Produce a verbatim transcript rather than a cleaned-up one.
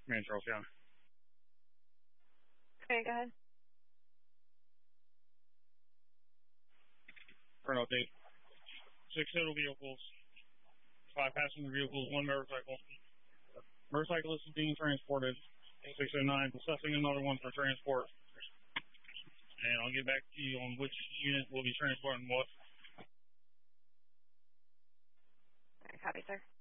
Man, Charles County. Okay, go ahead. Current update. Six total vehicles, five passenger vehicles, one motorcycle. Motorcyclist is being transported. six oh nine, assessing another one for transport. And I'll get back to you on which unit will be transporting what. All right, copy, sir.